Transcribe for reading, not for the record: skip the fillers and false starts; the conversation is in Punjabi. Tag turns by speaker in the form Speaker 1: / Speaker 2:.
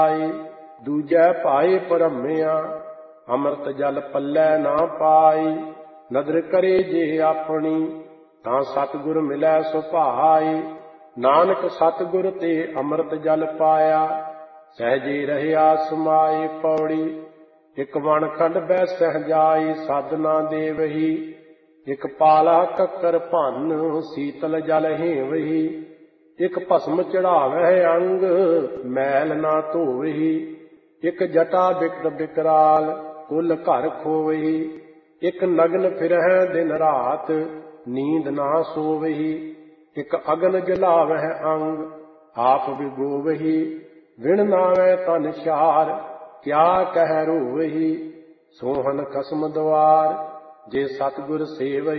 Speaker 1: ਦੂਜੈ ਭਾਏ ਭਰਮਿਆ ਅੰਮ੍ਰਿਤ ਜਲ ਪੱਲੇ ਨਾ ਪਾਈ। ਨਦਰ ਕਰੇ ਜੇ ਆਪਣੀ ਤਾਂ ਸਤਿਗੁਰ ਮਿਲੈ ਸੁਭਾਈ। ਨਾਨਕ ਸਤਿਗੁਰ ਤੇ ਅੰਮ੍ਰਿਤ ਜਲ ਪਾਇਆ ਸਹਿਜੇ ਰਹਿਆ ਸਮਾਏ। ਪੌੜੀ ਇਕ ਵਣ ਖੰਡ ਬੈ ਸਹਿਜਾਈ ਸਾਧਨਾ ਦੇਵਹੀ। ਇਕ ਪਾਲਾ ਕੱਕਰ ਭੰਨ ਸੀਤਲ ਜਲ ਹੇਵਹੀ। ਇਕ ਭਸਮ ਚੜਾਵਹਿ ਅੰਗ ਮੈਲ ਨਾ ਧੋਵਹੀ। ਇਕ ਜਟਾ ਬਿਕਟ ਬਿਕਰਾਲ ਕੁਲ ਘਰ ਖੋਵਹੀ। ਇਕ ਨਗਨ ਫਿਰਹਿ ਦਿਨ ਰਾਤ ਨੀਂਦ ਨਾ ਸੋਵਹੀ। ਇਕ ਅਗਨ ਜਲਾਵਹਿ ਅੰਗ ਆਪ ਵਿਗੋਵਹੀ। ਵਿਣ ਨਾਵੈ ਤਨ ਛਾਰ ਕਿਆ ਕਹਿ ਰੋਵਹੀ। ਸੋਹਨ ਖਸਮ ਦੁਆਰ ਜੇ ਸਤਿਗੁਰ ਸੇਵ